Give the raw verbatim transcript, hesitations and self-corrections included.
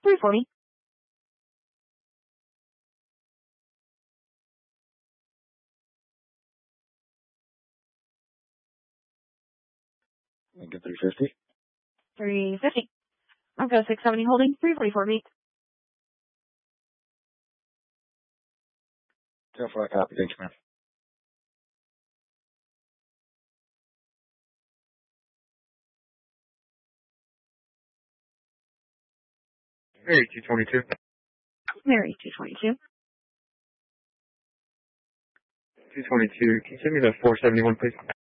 three for me. Lincoln three fifty. three fifty. Bronco six seventy holding, three forty-four me. ten four, I copy. Thanks, man. Hey, two twenty-two. Mary two twenty-two. two twenty-two. Can you send me the four seventy-one, please?